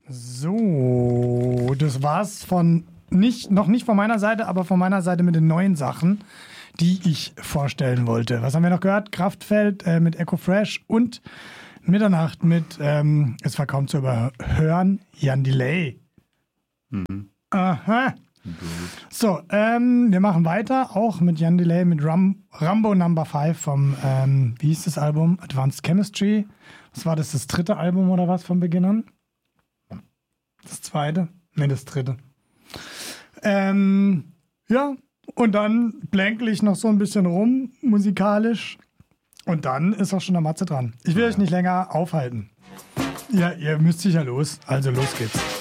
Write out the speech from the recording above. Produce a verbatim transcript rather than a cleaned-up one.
So, das war's von nicht, noch nicht von meiner Seite, aber von meiner Seite mit den neuen Sachen, die ich vorstellen wollte. Was haben wir noch gehört? Kraftfeld äh, mit Echo Fresh und Mitternacht mit, ähm, es war kaum zu überhören, Jan Delay. Mhm. Aha. Gut. So, ähm, wir machen weiter, auch mit Jan Delay, mit Ram- Rambo Number five vom, ähm, wie hieß das Album? Advanced Chemistry. Was war das, das dritte Album oder was von Beginn an? Das zweite? Ne, das dritte. Ähm, ja, und dann blänkle ich noch so ein bisschen rum, musikalisch. Und dann ist auch schon der Matze dran. Ich will euch nicht länger aufhalten. Ja, ihr müsst sicher los. Also los geht's.